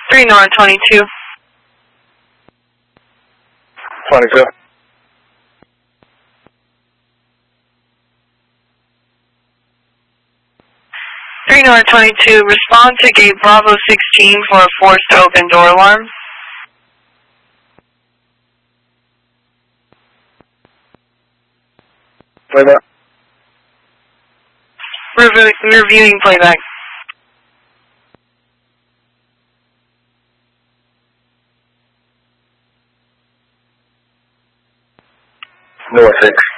3 North 22. 22. 3 North 22, respond to gate Bravo 16 for a forced open door alarm. Playback. Reviewing playback. North 6.